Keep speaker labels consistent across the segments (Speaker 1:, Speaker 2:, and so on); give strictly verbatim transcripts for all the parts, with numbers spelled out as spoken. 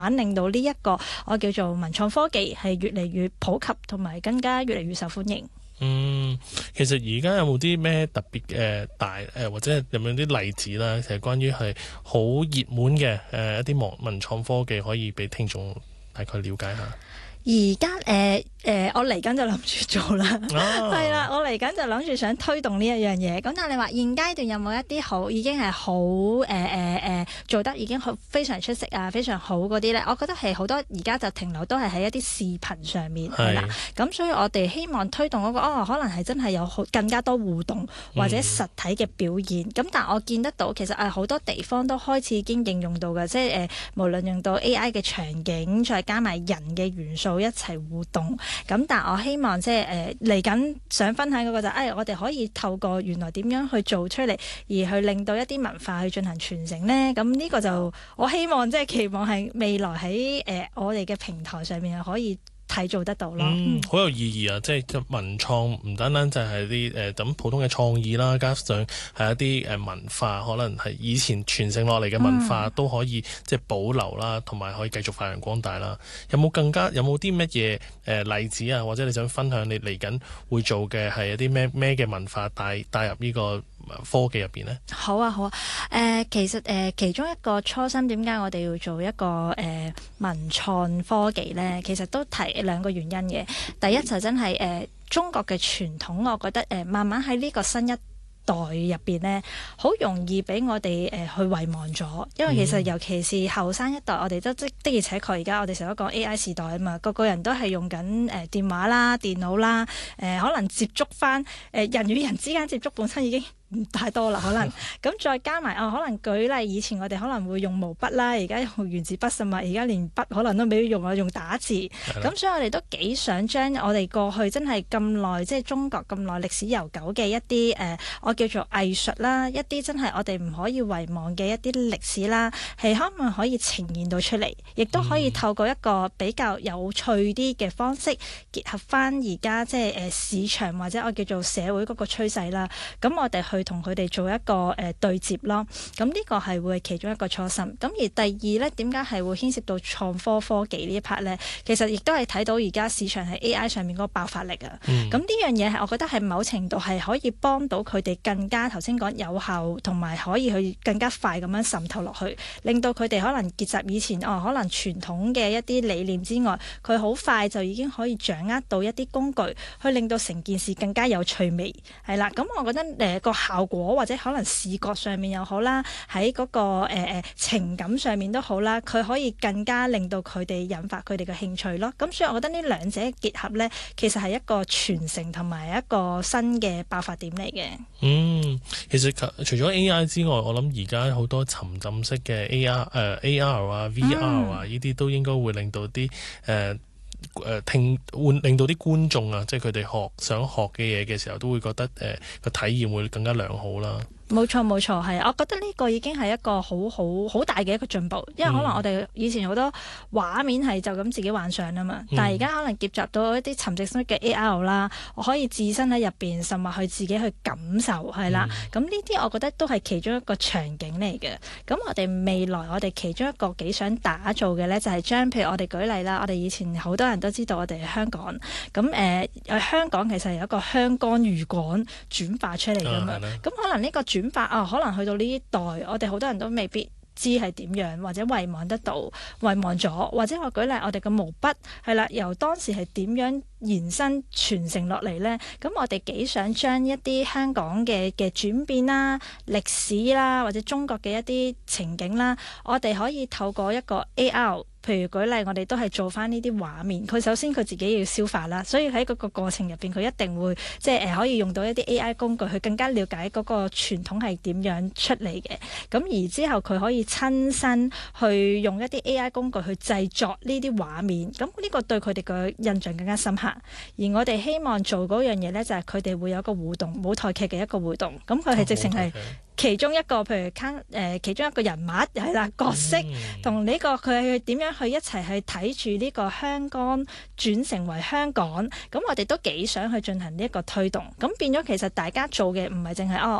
Speaker 1: 令到呢一個我叫做文創科技係越嚟越普及，同埋更加越嚟越受歡迎。
Speaker 2: 嗯，其實而家有冇啲咩特別嘅大誒、呃，或者有冇啲例子啦？其實關於係好熱門嘅誒、呃、一啲文文創科技，可以俾聽眾大概了解下。
Speaker 1: 而家誒誒，我嚟緊就諗住做啦，係啦、
Speaker 2: 啊，
Speaker 1: 我嚟緊就諗住想推動呢一樣嘢。咁但係你話現階段有冇一啲好已經係好誒誒誒做得已經好非常出色啊，非常好嗰啲咧？我覺得係好多而家就停留都係喺一啲視頻上面係啦。咁所以我哋希望推動嗰、嗰個哦，可能係真係有好更加多互動或者實體嘅表現。咁、嗯、但係我見得到其實誒好多地方都開始已經應用到嘅，即係誒、呃、無論用到 A I 嘅場景，再加埋人嘅元素一齊互動。咁但係我希望即係誒嚟緊想分享嗰個就係、哎，我哋可以透過原來點樣去做出嚟，而去令到一啲文化去進行傳承呢。咁呢個就我希望即係期望係未來喺誒、呃、我哋嘅平台上面係可以睇做得到咯。
Speaker 2: 嗯，好有意義啊！即係文創唔單單就係啲誒咁普通嘅創意啦，加上係一啲誒文化，可能係以前傳承落嚟嘅文化、嗯、都可以即係保留啦，同埋可以繼續發揚光大啦。有冇更加有冇啲乜嘢誒例子啊？或者你想分享你嚟緊會做嘅係一啲咩咩嘅文化帶帶入呢個科技入邊呢？
Speaker 1: 好啊，好啊。誒、呃，其實誒、呃，其中一個初心，點解我哋要做一個誒、呃、文創科技呢？其實都提兩個原因嘅。第一就真係誒、呃、中國嘅傳統，我覺得誒、呃、慢慢喺呢個新一代入邊呢，好容易俾我哋誒、呃、去遺忘咗。因為其實尤其是後生一代，我哋都即的而且確而家我哋成日都講 A I 時代啊嘛，個個人都係用緊誒、呃、電話啦、電腦啦，誒、呃、可能接觸翻誒、呃、人與人之間接觸本身已經唔太多啦，可能咁再加埋啊、哦，可能舉例以前我哋可能會用毛筆啦，而家用原子筆，甚至而家連筆可能都未用啊，用打字。咁的所以我哋都幾想將我哋過去真係咁耐，即係中國咁耐歷史悠久嘅一啲誒、呃，我叫做藝術啦，一啲真係我哋唔可以遺忘嘅一啲歷史啦，係可唔可以可以呈現到出嚟，亦都可以透過一個比較有趣啲嘅方式，結合翻而家即係誒市場或者我叫做社會嗰個趨勢啦。咁我哋去同佢哋做一個誒、呃、對接咯，咁呢個係會係其中一個初心。咁而第二呢，點解係會牽涉到創科科技呢一 part 呢？其實亦都係睇到而家市場喺 A I 上面嗰個爆發力啊。咁呢、嗯、樣嘢係我覺得係某程度係可以幫到佢哋更加頭先講有效，同埋可以去更加快咁樣滲透落去，令到佢哋可能結集以前哦可能傳統嘅一啲理念之外，佢好快就已經可以掌握到一啲工具，去令到成件事更加有趣味。係啦，咁我覺得誒個、呃、效果或者可能視覺上面又好啦，喺嗰、嗰個誒誒、呃、情感上面都好啦，佢可以更加令到佢哋引發佢哋嘅興趣咯。咁所以我覺得呢兩者結合咧，其實係一個傳承同埋一個新嘅爆發點嚟嘅。嗯，
Speaker 2: 其實除咗 A I 之外，我諗而家好多沉浸式嘅 A R 誒、呃、A R 啊 V R 啊呢啲、嗯、都應該會令到啲誒誒聽換令到啲觀眾啊，即係佢哋學想學嘅嘢嘅時候，都會覺得誒個、呃、體驗會更加良好啦。
Speaker 1: 冇錯冇錯，係，我覺得呢個已經係一個好好好大嘅一個進步，因為可能我哋以前好多畫面係就咁自己幻想啊嘛，嗯、但係而家可能結集到一啲沉浸式嘅 A R 啦，我可以置身喺入邊，甚至去自己去感受，係啦，咁呢啲我覺得都係其中一個場景嚟嘅。咁我哋未來我哋其中一個幾想打造嘅呢，就係將譬如我哋舉例啦，我哋以前好多人都知道我哋係香港，咁誒喺香港其實有一個香江漁港轉化出嚟㗎嘛，咁、啊、可能呢個轉轉化啊，可能去到呢一代，我哋好多人都未必知係點樣，或者遺忘得到，遺忘咗，或者我舉例，我哋嘅毛筆係啦，由當時係點樣延伸傳承落嚟呢？咁我哋幾想將一啲香港嘅嘅轉變啦、歷史啦，或者中國嘅一啲情景啦，我哋可以透過一個 A R。譬如舉例，我哋都係做翻呢啲畫面。佢首先佢自己要消化啦，所以喺嗰個過程入邊，佢一定會即係誒可以用到一啲 A I 工具去更加了解嗰個傳統係點樣出嚟嘅。咁而之後佢可以親身去用一啲 A I 工具去製作呢啲畫面。咁呢個對佢哋嘅印象更加深刻。而我哋希望做嗰樣嘢呢，就係佢哋會有一個互動舞台劇嘅一個互動。咁佢係直情係其中一個，譬如卡誒、呃、其中一個人物係啦角色，同呢、嗯、個佢係點樣去一齊去睇住呢個香港轉成為香港，咁我哋都幾想去進行呢一個推動。咁變咗其實大家做嘅唔係淨係哦我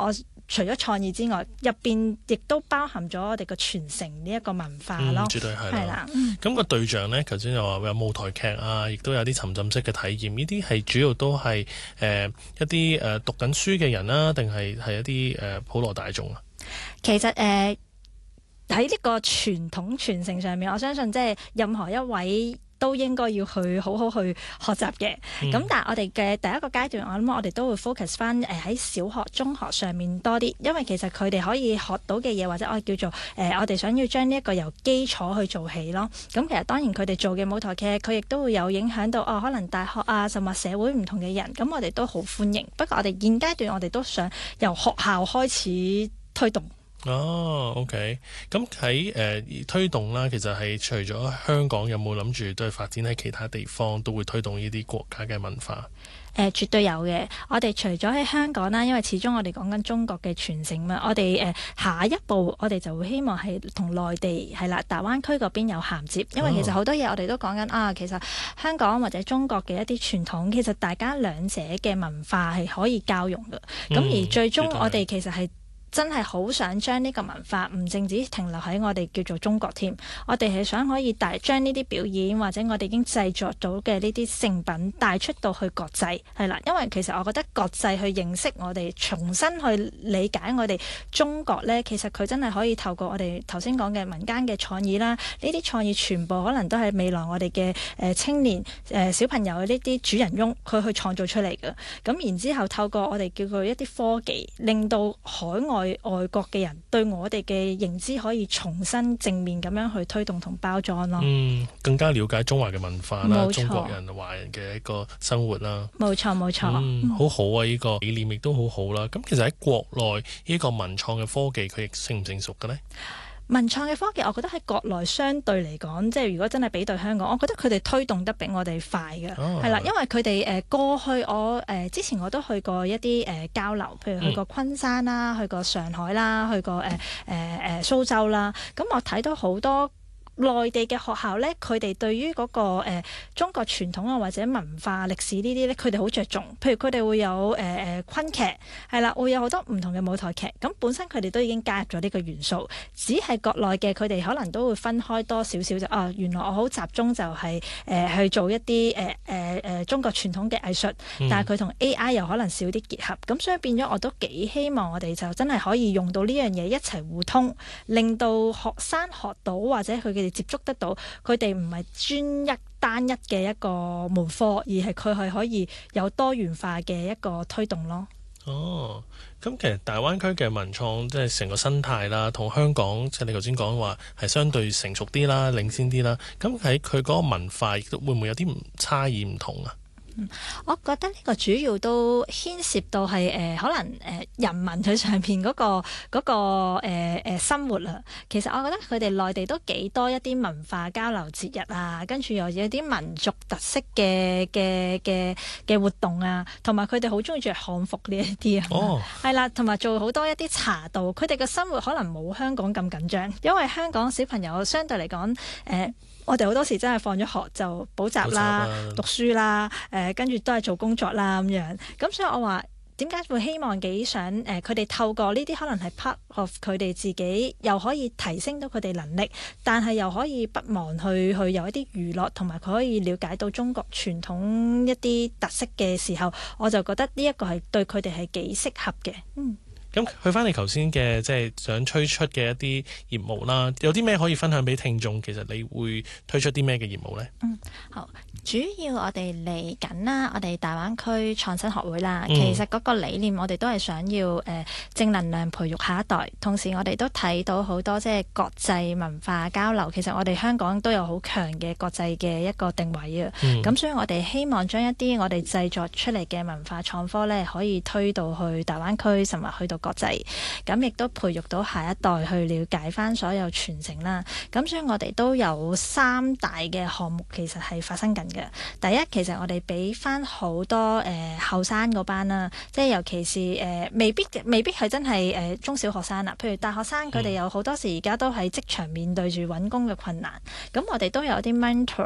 Speaker 1: 除咗創意之外，入邊亦都包含咗我哋個傳承呢一個文化咯。
Speaker 2: 嗯、絕對係啦。咁、
Speaker 1: 嗯、
Speaker 2: 個對象呢，頭先又話有舞台劇啊，亦都有啲沉浸式嘅體驗。呢啲係主要都係誒、呃、一啲誒、呃、讀緊書嘅人啦，定係係一啲誒、呃、普羅大眾啊？
Speaker 1: 其實誒喺呢個傳統傳承上面，我相信即係任何一位都應該要去好好去學習嘅。咁、嗯、但係我哋嘅第一個階段，我諗我哋都會 focus 翻誒喺小學、中學上面多啲，因為其實佢哋可以學到嘅嘢，或者我哋叫做誒、呃、我哋想要將呢一個由基礎去做起咯。咁其實當然佢哋做嘅舞台劇，佢亦都會有影響到哦，可能大學啊，甚至社會唔同嘅人。咁我哋都好歡迎。不過我哋現階段我哋都想由學校開始推動。
Speaker 2: 哦，OK，咁喺誒推動啦，其實係除咗香港，有冇諗住都係發展喺其他地方都會推動呢啲國家嘅文化？誒、
Speaker 1: 呃，絕對有嘅。我哋除咗喺香港啦，因為始終我哋講緊中國嘅傳承嘛，我哋誒、呃、下一步我哋就會希望係同內地係啦，大灣區嗰邊有銜接，因為其實好多嘢我哋都講緊啊，其實香港或者中國嘅一啲傳統，其實大家兩者嘅文化係可以交融嘅。咁、嗯、而最終我哋其實係真係好想將呢個文化唔淨止停留喺我哋叫做中國添，我哋係想可以帶將呢啲表演或者我哋已經製作到嘅呢啲成品帶出到去國際，係啦，因為其實我覺得國際去認識我哋，重新去理解我哋中國呢，其實佢真係可以透過我哋頭先講嘅民間嘅創意啦，呢啲創意全部可能都係未來我哋嘅誒青年誒、呃、小朋友嘅呢啲主人翁佢去創造出嚟嘅，咁然之後透過我哋叫佢一啲科技，令到海外外國嘅人對我哋嘅認知可以重新正面咁樣去推動同包裝咯。嗯，
Speaker 2: 更加了解中華嘅文化啦，中國人華人嘅一個生活啦。冇錯冇錯，嗯，好好啊！呢、這個理念亦都好好啦。咁其實喺國內呢個文創嘅科技，佢亦成唔成熟嘅呢？
Speaker 1: 文創嘅科技，我覺得喺國內相對嚟講，即係如果真係比對香港，我覺得佢哋推動得比我哋快嘅，係啦、哦，因為佢哋誒過去我誒、呃、之前我都去過一啲誒、呃、交流，譬如去過昆山啦，嗯、去過上海啦，去過誒誒誒蘇州啦，咁我睇到好多內地嘅學校咧，佢哋對於嗰、那個、呃、中國傳統啊或者文化歷史呢啲咧，佢哋好着重。譬如佢哋會有誒誒、呃、昆劇，係啦，會有好多唔同嘅舞台劇。咁本身佢哋都已經加入咗呢個元素，只係國內嘅佢哋可能都會分開多少少就啊，原來我好集中就係、是、誒、呃、去做一啲誒誒誒中國傳統嘅藝術，但係佢同 A I 又可能少啲結合。咁所以變咗我都幾希望我哋就真係可以用到呢樣嘢一齊互通，令到學生學到或者佢嘅接觸得到，佢哋唔係專一單一嘅一個門科，而係佢係可以有多元化嘅一個推動咯。哦，
Speaker 2: 咁其實大灣區嘅文創即係成個生態啦，同香港即係你頭先講話係相對成熟啲啦、領先啲啦。咁喺佢嗰個文化亦都會唔會有啲差異唔同啊？
Speaker 1: 嗯、我覺得呢個主要都牽涉到係誒、呃、可能誒、呃、人民佢上邊嗰、那個嗰、那個誒誒、呃、生活啦。其實我覺得佢哋內地都幾多一啲文化交流節日啊，跟住又有啲民族特色嘅嘅嘅嘅活動啊，同埋佢哋好中意着漢服呢一啲啊。哦，係啦，同埋做好多一啲茶道。佢哋嘅生活可能冇香港咁緊張，因為香港小朋友相對嚟講誒。呃我哋好多時真係放咗學就補習啦、讀書啦，誒、呃、跟住都係做工作啦咁樣。咁所以我話點解會希望幾想誒佢哋透過呢啲可能係 part of 佢哋自己，又可以提升到佢哋能力，但係又可以不忘去去有一啲娛樂，同埋佢可以了解到中國傳統一啲特色嘅時候，我就覺得呢一個係對佢哋係幾適合嘅。嗯。
Speaker 2: 咁去翻你頭先嘅即係想推出嘅一啲業務啦，有啲咩可以分享俾聽眾？其實你會推出啲咩嘅業務呢？
Speaker 1: 嗯，好，主要我哋嚟緊啦，我哋大灣區創新學會啦，嗯、其實嗰個理念我哋都係想要誒、呃、正能量培育下一代，同時我哋都睇到好多即係國際文化交流。其實我哋香港都有好強嘅國際嘅一個定位啊。咁、嗯、所以我哋希望將一啲我哋製作出嚟嘅文化創科咧，可以推到去大灣區，甚至去到國際，咁亦都培育到下一代去了解翻所有傳承啦。咁所以我哋都有三大嘅項目，其實係發生緊嘅。第一，其實我哋俾翻好多誒後生嗰班啦，即係尤其是誒、呃、未必未必係真係誒、呃、中小學生啦，譬如大學生，佢哋有好多時而家都喺職場面對住揾工嘅困難，咁我哋都有啲 mentor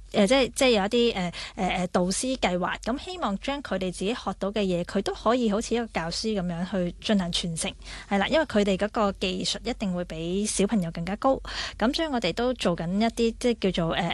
Speaker 1: 誒即係即係有一啲誒誒誒導師計劃，咁希望將佢哋自己學到嘅嘢，佢都可以好似一個教師咁樣去進行傳承，係啦，因為佢哋嗰個技術一定會比小朋友更加高，咁所以我哋都做緊一啲即係叫做誒